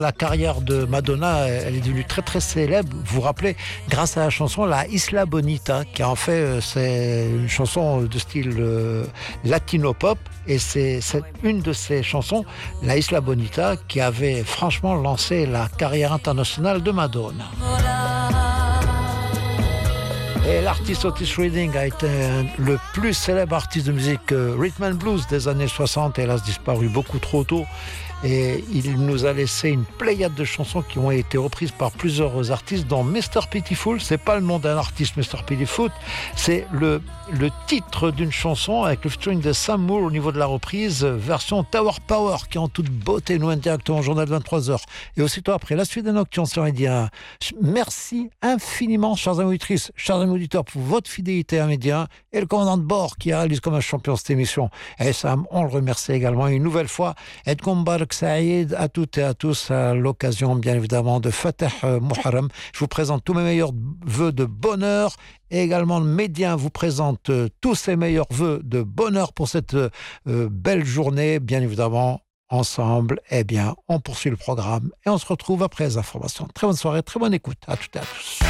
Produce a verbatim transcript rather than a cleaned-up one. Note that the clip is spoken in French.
La carrière de Madonna, elle est devenue très très célèbre. Vous vous rappelez, grâce à la chanson La Isla Bonita, qui en fait c'est une chanson de style euh, latino-pop, et c'est, c'est une de ces chansons, La Isla Bonita, qui avait franchement lancé la carrière internationale de Madonna. Et l'artiste Otis Redding a été le plus célèbre artiste de musique rhythm and blues des années soixante, hélas disparu beaucoup trop tôt. Et il nous a laissé une pléiade de chansons qui ont été reprises par plusieurs artistes, dont mister Pitiful. C'est pas le nom d'un artiste, mister Pitiful, c'est le, le titre d'une chanson avec le featuring de Sam Moore au niveau de la reprise, version Tower Power, qui en toute beauté nous indirectement au journal de vingt-trois heures. Et aussitôt après, la suite des Nocturnes sur Média. Merci infiniment, chers amis auditrices, chers amis auditeurs, pour votre fidélité à Média, et le commandant de bord qui réalise comme un champion cette émission. Et Sam, on le remercie également une nouvelle fois. Et Combar Saïd à toutes et à tous à l'occasion bien évidemment de Fatah Muharram. Je vous présente tous mes meilleurs vœux de bonheur et également le Média vous présente euh, tous ses meilleurs vœux de bonheur pour cette euh, belle journée. Bien évidemment, ensemble, eh bien, on poursuit le programme et on se retrouve après les informations. Très bonne soirée, très bonne écoute. À toutes et à tous.